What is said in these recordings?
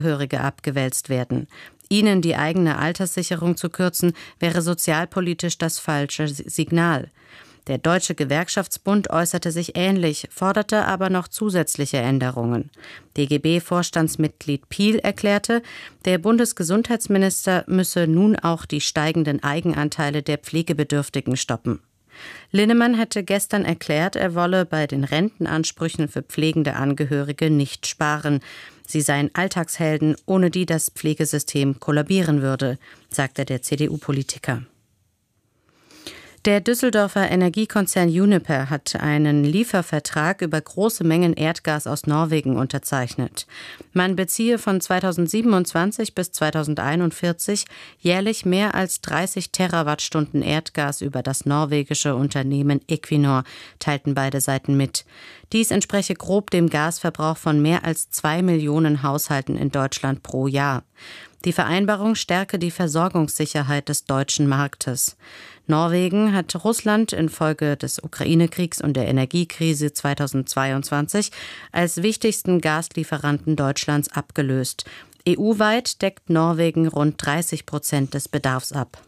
Angehörige abgewälzt werden. Ihnen die eigene Alterssicherung zu kürzen, wäre sozialpolitisch das falsche Signal. Der Deutsche Gewerkschaftsbund äußerte sich ähnlich, forderte aber noch zusätzliche Änderungen. DGB-Vorstandsmitglied Piel erklärte, der Bundesgesundheitsminister müsse nun auch die steigenden Eigenanteile der Pflegebedürftigen stoppen. Linnemann hatte gestern erklärt, er wolle bei den Rentenansprüchen für pflegende Angehörige nicht sparen. Sie seien Alltagshelden, ohne die das Pflegesystem kollabieren würde, sagte der CDU-Politiker. Der Düsseldorfer Energiekonzern Uniper hat einen Liefervertrag über große Mengen Erdgas aus Norwegen unterzeichnet. Man beziehe von 2027 bis 2041 jährlich mehr als 30 Terawattstunden Erdgas über das norwegische Unternehmen Equinor, teilten beide Seiten mit. Dies entspreche grob dem Gasverbrauch von mehr als 2 Millionen Haushalten in Deutschland pro Jahr. Die Vereinbarung stärke die Versorgungssicherheit des deutschen Marktes. Norwegen hat Russland infolge des Ukraine-Kriegs und der Energiekrise 2022 als wichtigsten Gaslieferanten Deutschlands abgelöst. EU-weit deckt Norwegen rund 30% des Bedarfs ab.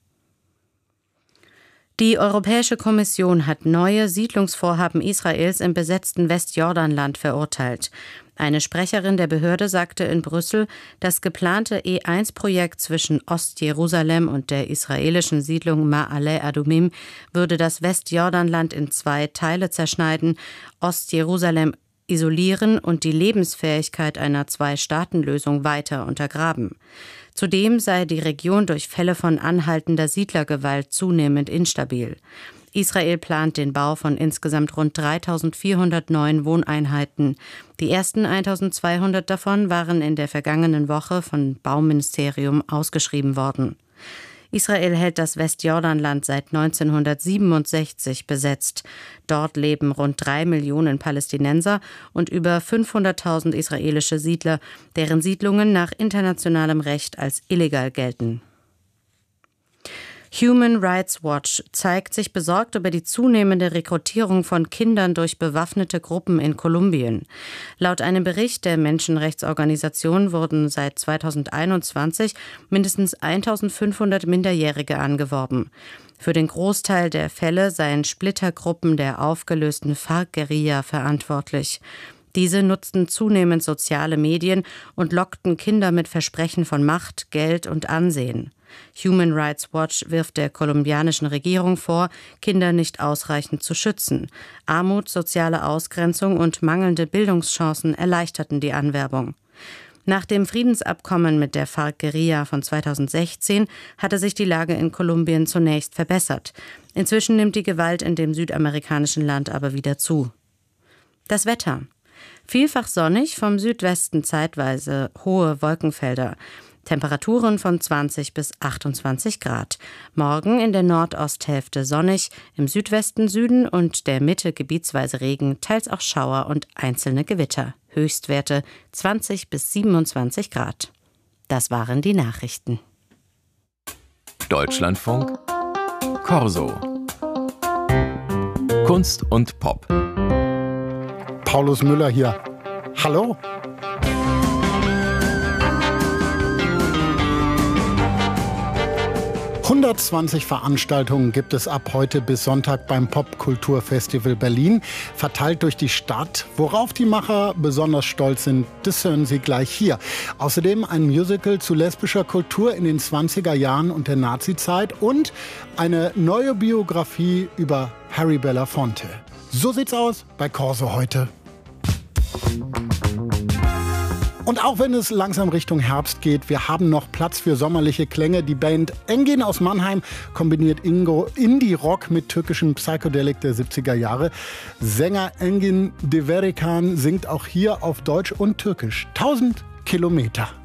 Die Europäische Kommission hat neue Siedlungsvorhaben Israels im besetzten Westjordanland verurteilt. Eine Sprecherin der Behörde sagte in Brüssel, das geplante E1-Projekt zwischen Ostjerusalem und der israelischen Siedlung Ma'ale Adumim würde das Westjordanland in 2 Teile zerschneiden, Ostjerusalem isolieren und die Lebensfähigkeit einer 2-Staaten-Lösung weiter untergraben. Zudem sei die Region durch Fälle von anhaltender Siedlergewalt zunehmend instabil. Israel plant den Bau von insgesamt rund 3.400 neuen Wohneinheiten. Die ersten 1.200 davon waren in der vergangenen Woche vom Bauministerium ausgeschrieben worden. Israel hält das Westjordanland seit 1967 besetzt. Dort leben rund 3 Millionen Palästinenser und über 500.000 israelische Siedler, deren Siedlungen nach internationalem Recht als illegal gelten. Human Rights Watch zeigt sich besorgt über die zunehmende Rekrutierung von Kindern durch bewaffnete Gruppen in Kolumbien. Laut einem Bericht der Menschenrechtsorganisation wurden seit 2021 mindestens 1.500 Minderjährige angeworben. Für den Großteil der Fälle seien Splittergruppen der aufgelösten FARC-Guerilla verantwortlich. Diese nutzten zunehmend soziale Medien und lockten Kinder mit Versprechen von Macht, Geld und Ansehen. Human Rights Watch wirft der kolumbianischen Regierung vor, Kinder nicht ausreichend zu schützen. Armut, soziale Ausgrenzung und mangelnde Bildungschancen erleichterten die Anwerbung. Nach dem Friedensabkommen mit der FARC-Guerilla von 2016 hatte sich die Lage in Kolumbien zunächst verbessert. Inzwischen nimmt die Gewalt in dem südamerikanischen Land aber wieder zu. Das Wetter. Vielfach sonnig, vom Südwesten zeitweise hohe Wolkenfelder. Temperaturen von 20 bis 28 Grad. Morgen in der Nordosthälfte sonnig, im Südwesten, Süden und der Mitte gebietsweise Regen, teils auch Schauer und einzelne Gewitter. Höchstwerte 20 bis 27 Grad. Das waren die Nachrichten. Deutschlandfunk Corso. Kunst und Pop. Paulus Müller hier. Hallo? ...120 Veranstaltungen gibt es ab heute bis Sonntag beim Popkulturfestival Berlin, verteilt durch die Stadt. Worauf die Macher besonders stolz sind, das hören Sie gleich hier. Außerdem ein Musical zu lesbischer Kultur in den 20er Jahren und der Nazizeit und eine neue Biografie über Harry Belafonte. So sieht's aus bei Corso heute. Und auch wenn es langsam Richtung Herbst geht, wir haben noch Platz für sommerliche Klänge. Die Band Engin aus Mannheim kombiniert Indie-Rock mit türkischem Psychedelic der 70er Jahre. Sänger Engin Deverikan singt auch hier auf Deutsch und Türkisch. 1000 Kilometer.